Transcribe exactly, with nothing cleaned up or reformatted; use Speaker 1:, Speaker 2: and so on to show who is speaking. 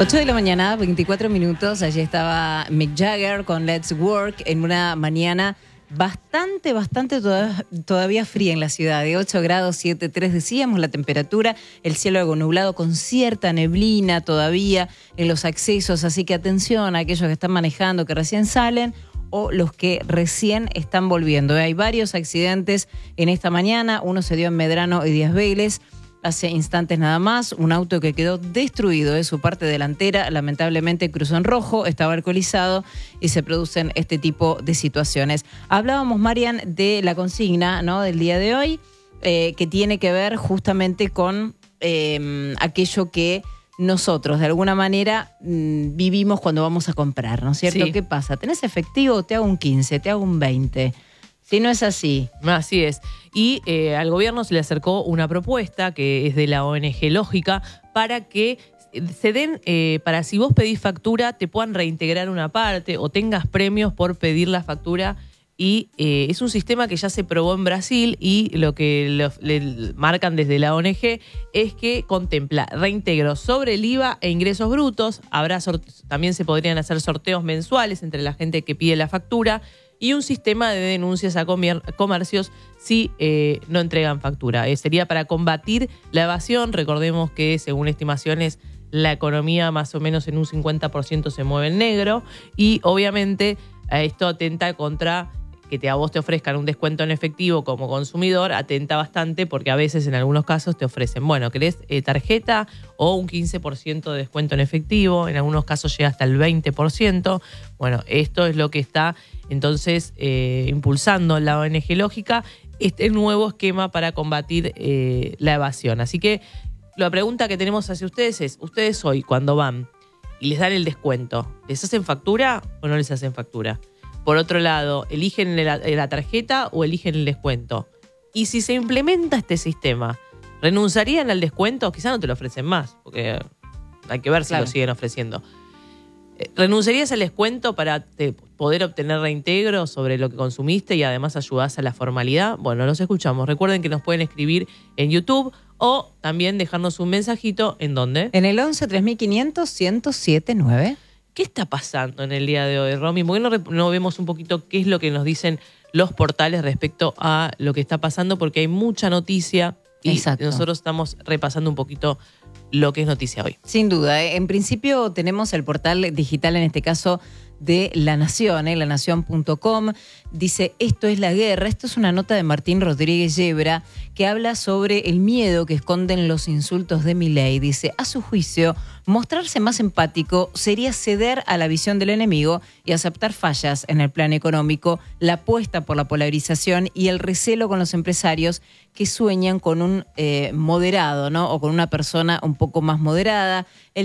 Speaker 1: ocho de la mañana, veinticuatro minutos. Allí estaba Mick Jagger con Let's Work en una mañana bastante, bastante toda, todavía fría en la ciudad. De ocho grados siete punto tres decíamos la temperatura. El cielo algo nublado con cierta neblina todavía en los accesos. Así que atención a aquellos que están manejando, que recién salen o los que recién están volviendo. Hay varios accidentes en esta mañana. Uno se dio en Medrano y Díaz Vélez hace instantes nada más. Un auto que quedó destruido de su parte delantera, lamentablemente cruzó en rojo, estaba alcoholizado y se producen este tipo de situaciones. Hablábamos, Marian, de la consigna, ¿no?, del día de hoy, eh, que tiene que ver justamente con eh, aquello que nosotros, de alguna manera, mmm, vivimos cuando vamos a comprar, ¿no es cierto?
Speaker 2: Sí.
Speaker 1: ¿Qué pasa? ¿Tenés efectivo? Te hago un quince, te hago un veinte. Si no es así.
Speaker 2: Así es. Y eh, al gobierno se le acercó una propuesta que es de la O N G Lógica para que se den, eh, para si vos pedís factura, te puedan reintegrar una parte o tengas premios por pedir la factura. Y eh, es un sistema que ya se probó en Brasil y lo que lo, le marcan desde la O N G es que contempla reintegro sobre el I V A e ingresos brutos. Habrá también se podrían hacer sorteos mensuales entre la gente que pide la factura y un sistema de denuncias a comer comercios si eh, no entregan factura. Eh, sería para combatir la evasión. Recordemos que según estimaciones la economía más o menos en un cincuenta por ciento se mueve en negro y obviamente esto atenta contra que te, a vos te ofrezcan un descuento en efectivo como consumidor, atenta bastante porque a veces en algunos casos te ofrecen, bueno, ¿querés eh, tarjeta o un quince por ciento de descuento en efectivo? En algunos casos llega hasta el veinte por ciento. Bueno, esto es lo que está entonces eh, impulsando la O N G Lógica, este nuevo esquema para combatir eh, la evasión. Así que la pregunta que tenemos hacia ustedes es, ustedes hoy cuando van y les dan el descuento, ¿les hacen factura o no les hacen factura? Por otro lado, ¿eligen la, la tarjeta o eligen el descuento? Y si se implementa este sistema, ¿renunciarían al descuento? Quizá no te lo ofrecen más, porque hay que ver si claro. lo siguen ofreciendo. ¿Renunciarías al descuento para te, poder obtener reintegro sobre lo que consumiste y además ayudás a la formalidad? Bueno, los escuchamos. Recuerden que nos pueden escribir en YouTube o también dejarnos un mensajito. ¿En dónde?
Speaker 1: En el once tres mil quinientos, ciento siete nueve.
Speaker 2: ¿Qué está pasando en el día de hoy, Romy? ¿Por qué no, no vemos un poquito qué es lo que nos dicen los portales respecto a lo que está pasando? Porque hay mucha noticia y Exacto. nosotros estamos repasando un poquito lo que es noticia hoy.
Speaker 1: Sin duda. En principio tenemos el portal digital, en este caso de La Nación, ¿eh? la nación punto com. Dice, esto es la guerra. Esto es una nota de Martín Rodríguez Yebra que habla sobre el miedo que esconden los insultos de Milei. Dice, a su juicio, mostrarse más empático sería ceder a la visión del enemigo y aceptar fallas en el plan económico, la apuesta por la polarización y el recelo con los empresarios que sueñan con un eh, moderado, ¿no? O con una persona un poco más moderada. El